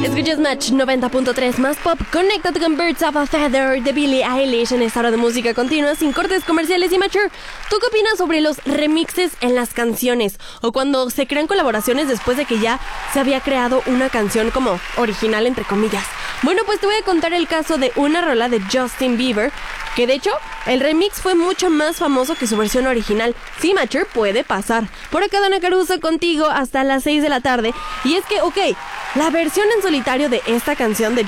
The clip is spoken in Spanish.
Escuchas Match 90.3 más pop. Conéctate con Birds of a Feather de Billie Eilish en esta hora de música continua sin cortes comerciales y Mature. ¿Tú qué opinas sobre los remixes en las canciones? O cuando se crean colaboraciones después de que ya se había creado una canción como original, entre comillas. Bueno, pues te voy a contar el caso de una rola de Justin Bieber, que de hecho el remix fue mucho más famoso que su versión original. Sí, Mature, puede pasar. Por acá Dana Caruso contigo hasta las 6 de la tarde. Y es que, ok, la versión en solitario de esta canción de